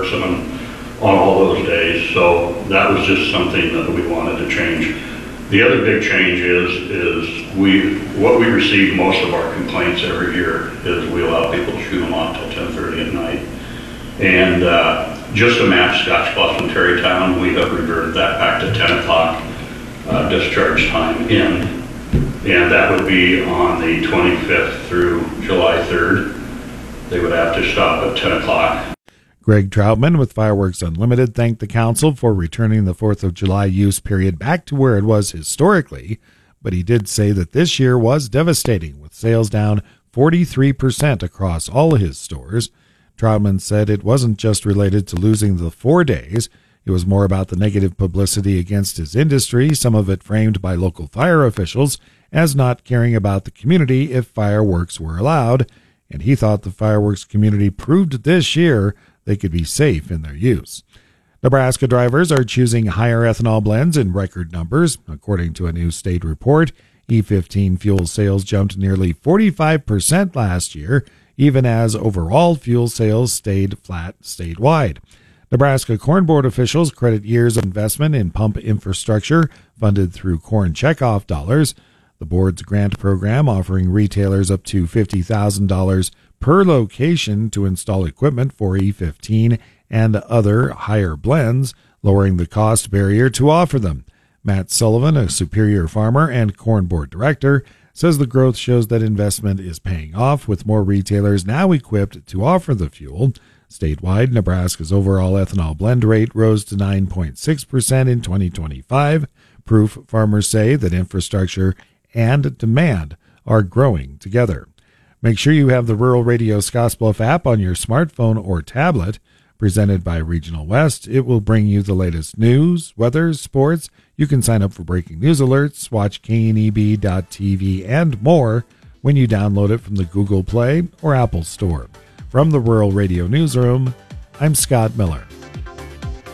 person on all those days. So that was just something that we wanted to change. The other big change is what we receive most of our complaints every year is we allow people to shoot them off till 10:30 at night. And just to match Scotch Bluff and Terrytown, we have reverted that back to 10 o'clock discharge time in. And that would be on the 25th through July 3rd. They would have to stop at 10 o'clock. Greg Troutman with Fireworks Unlimited thanked the council for returning the 4th of July use period back to where it was historically, but he did say that this year was devastating, with sales down 43% across all his stores. Troutman said it wasn't just related to losing the 4 days. It was more about the negative publicity against his industry, some of it framed by local fire officials as not caring about the community if fireworks were allowed, and he thought the fireworks community proved this year they could be safe in their use. Nebraska drivers are choosing higher ethanol blends in record numbers. According to a new state report, E15 fuel sales jumped nearly 45% last year, even as overall fuel sales stayed flat statewide. Nebraska Corn Board officials credit years of investment in pump infrastructure funded through corn checkoff dollars. The board's grant program offering retailers up to $50,000 per location to install equipment for E15 and other higher blends, lowering the cost barrier to offer them. Matt Sullivan, a Superior farmer and Corn Board director, says the growth shows that investment is paying off, with more retailers now equipped to offer the fuel. Statewide, Nebraska's overall ethanol blend rate rose to 9.6% in 2025. Proof farmers say that infrastructure and demand are growing together. Make sure you have the Rural Radio Scottsbluff app on your smartphone or tablet. Presented by Regional West, it will bring you the latest news, weather, sports. You can sign up for breaking news alerts, watch kneb.tv, and more when you download it from the Google Play or Apple Store. From the Rural Radio Newsroom, I'm Scott Miller.